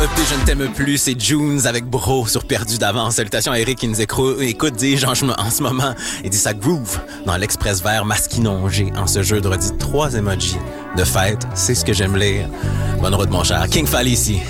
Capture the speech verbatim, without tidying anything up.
E P Je ne t'aime plus, c'est Junes avec Bro sur Perdu d'avance. Salutations à Eric qui nous écrou- écoute, dis-je en, en ce moment, et dit ça groove dans l'Express vert masquinongé en ce jeudi. Trois emojis de fête, c'est ce que j'aime lire. Bonne route mon cher. King Fall ici.